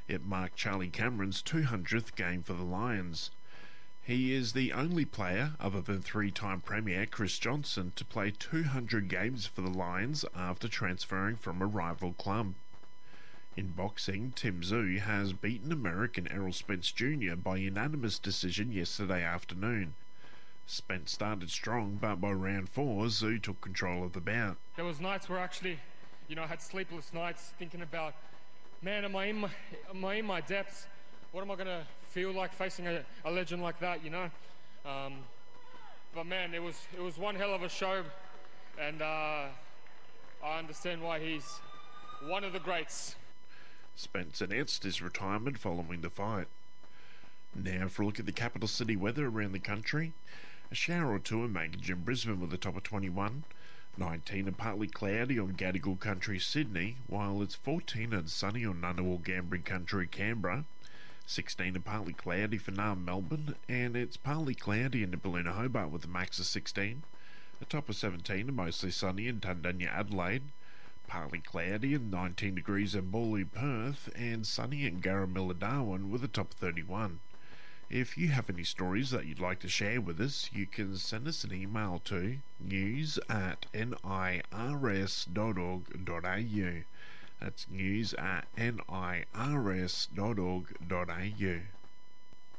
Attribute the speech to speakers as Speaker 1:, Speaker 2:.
Speaker 1: It marked Charlie Cameron's 200th game for the Lions. He is the only player, other than three-time Premier Chris Johnson, to play 200 games for the Lions after transferring from a rival club. In boxing, Tim Tszyu has beaten American Errol Spence Jr. by unanimous decision yesterday afternoon. Spence started strong, but by round 4, Tszyu took control of the bout.
Speaker 2: There was nights where actually, I had sleepless nights thinking about, man, am I in my depths? What am I going to feel like facing a legend like that, But man, it was one hell of a show, and I understand why he's one of the greats.
Speaker 1: Spence announced his retirement following the fight. Now for a look at the capital city weather around the country. A shower or two in Mackay and Brisbane with a top of 21. 19 and partly cloudy on Gadigal Country, Sydney, while it's 14 and sunny on Ngunnawal Ngambri Country, Canberra. 16 and partly cloudy for Naarm, Melbourne, and it's partly cloudy in Nibbaluna, Hobart with a max of 16. A top of 17 and mostly sunny in Tundanya, Adelaide. Partly cloudy and 19 degrees in Bawley, Perth, and sunny in Garramilla, Darwin with a top of 31. If you have any stories that you'd like to share with us, you can send us an email to news@nirs.org.au. That's news@nirs.org.au.